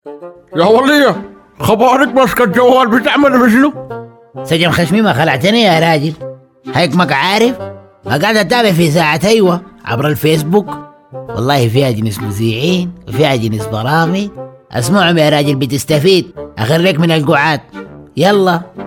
يا ولية، خبارك ماسكة الجوال بتعمل بشنو؟ سجن خشمي ما خلعتني يا راجل. هيك عارف ما قاعد اتابع في ساعة ايوه عبر الفيسبوك. والله فيها جنس مذيعين وفيها جنس برامج، اسمعهم يا راجل بتستفيد. اخريك من القعاد. يلا